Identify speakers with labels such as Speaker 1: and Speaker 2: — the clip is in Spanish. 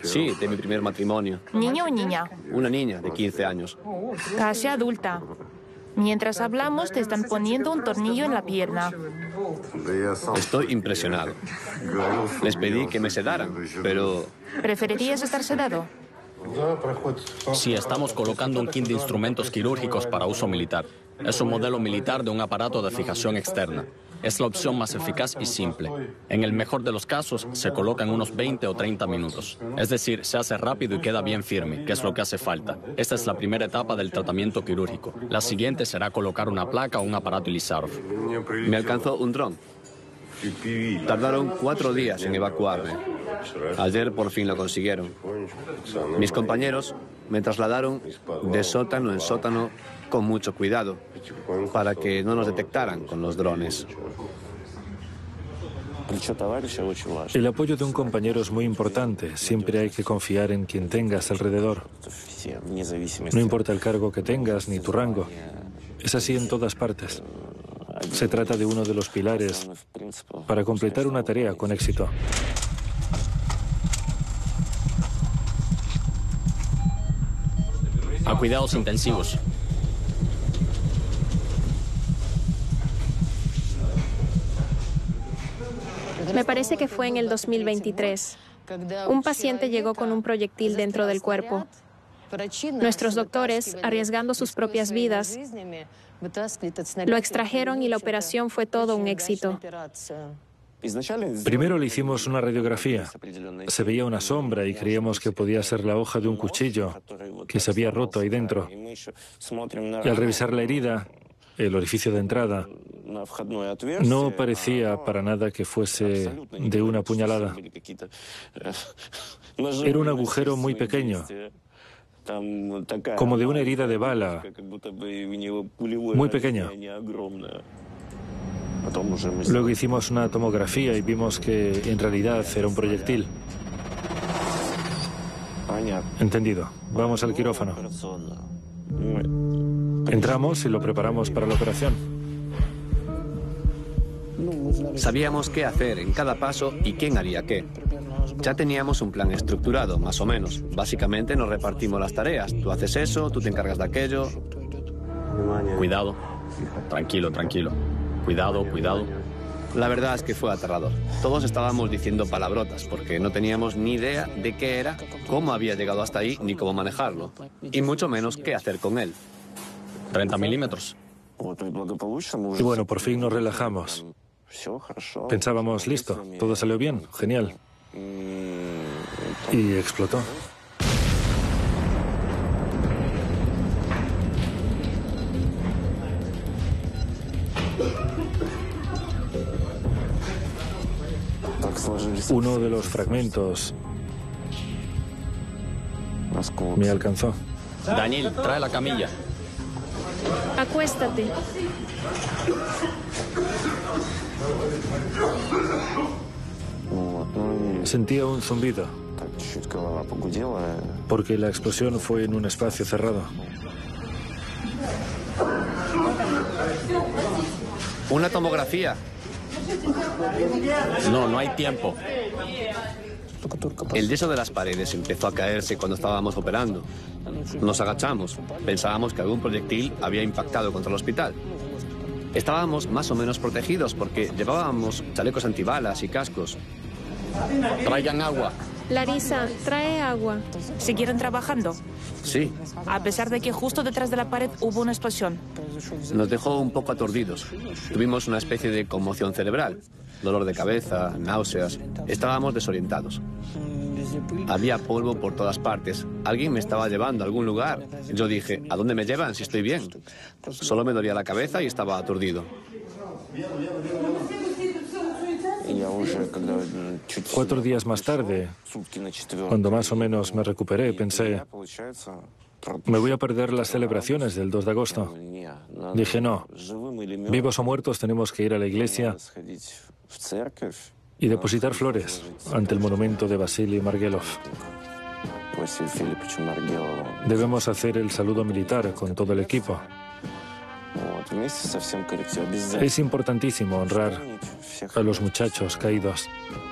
Speaker 1: Sí, de mi primer matrimonio.
Speaker 2: ¿Niño o niña?
Speaker 1: Una niña de 15 años.
Speaker 2: Casi adulta. Mientras hablamos, te están poniendo un tornillo en la pierna.
Speaker 1: Estoy impresionado. Les pedí que me sedaran, pero...
Speaker 2: ¿Preferirías estar sedado?
Speaker 3: Sí, estamos colocando un kit de instrumentos quirúrgicos para uso militar. Es un modelo militar de un aparato de fijación externa. Es la opción más eficaz y simple. En el mejor de los casos, se coloca en unos 20 o 30 minutos. Es decir, se hace rápido y queda bien firme, que es lo que hace falta. Esta es la primera etapa del tratamiento quirúrgico. La siguiente será colocar una placa o un aparato Ilizarov.
Speaker 1: Me alcanzó un dron. Tardaron 4 días en evacuarme. Ayer por fin lo consiguieron. Mis compañeros me trasladaron de sótano en sótano con mucho cuidado, para que no nos detectaran con los drones.
Speaker 4: El apoyo de un compañero es muy importante. Siempre hay que confiar en quien tengas alrededor. No importa el cargo que tengas ni tu rango. Es así en todas partes. Se trata de uno de los pilares para completar una tarea con éxito.
Speaker 3: A cuidados intensivos.
Speaker 5: Me parece que fue en el 2023. Un paciente llegó con un proyectil dentro del cuerpo. Nuestros doctores, arriesgando sus propias vidas, lo extrajeron y la operación fue todo un éxito.
Speaker 4: Primero le hicimos una radiografía. Se veía una sombra y creíamos que podía ser la hoja de un cuchillo que se había roto ahí dentro. Y al revisar la herida, el orificio de entrada, no parecía para nada que fuese de una puñalada. Era un agujero muy pequeño, como de una herida de bala, muy pequeña. Luego hicimos una tomografía y vimos que en realidad era un proyectil. Entendido. Vamos al quirófano. Entramos y lo preparamos para la operación.
Speaker 1: Sabíamos qué hacer en cada paso y quién haría qué. Ya teníamos un plan estructurado, más o menos. Básicamente nos repartimos las tareas. Tú haces eso, tú te encargas de aquello.
Speaker 3: Cuidado. Tranquilo, tranquilo. Cuidado, cuidado.
Speaker 1: La verdad es que fue aterrador. Todos estábamos diciendo palabrotas porque no teníamos ni idea de qué era, cómo había llegado hasta ahí, ni cómo manejarlo. Y mucho menos qué hacer con él.
Speaker 3: 30 milímetros.
Speaker 4: Y bueno, por fin nos relajamos. Pensábamos, listo, todo salió bien, genial. Y explotó. Uno de los fragmentos me alcanzó.
Speaker 3: Daniel, trae la camilla.
Speaker 5: Acuéstate.
Speaker 4: Sentía un zumbido, porque la explosión fue en un espacio cerrado.
Speaker 1: Una tomografía.
Speaker 3: No, no hay tiempo.
Speaker 1: El yeso de las paredes empezó a caerse cuando estábamos operando. Nos agachamos. Pensábamos que algún proyectil había impactado contra el hospital. Estábamos más o menos protegidos porque llevábamos chalecos antibalas y cascos.
Speaker 3: Traigan agua.
Speaker 5: Larisa, trae agua.
Speaker 2: ¿Siguieron trabajando?
Speaker 1: Sí,
Speaker 2: A pesar de que justo detrás de la pared hubo una explosión.
Speaker 1: nos dejó un poco aturdidos. Tuvimos una especie de conmoción cerebral, dolor de cabeza, náuseas. Estábamos desorientados. Había polvo por todas partes. Alguien me estaba llevando a algún lugar. Yo dije, ¿a dónde me llevan si estoy bien? Solo me dolía la cabeza y estaba aturdido.
Speaker 4: 4 días más tarde, cuando más o menos me recuperé, pensé, me voy a perder las celebraciones del 2 de agosto. Dije, no, vivos o muertos tenemos que ir a la iglesia y depositar flores ante el monumento de Vasily Margelov. Debemos hacer el saludo militar con todo el equipo. Es importantísimo honrar a los muchachos caídos.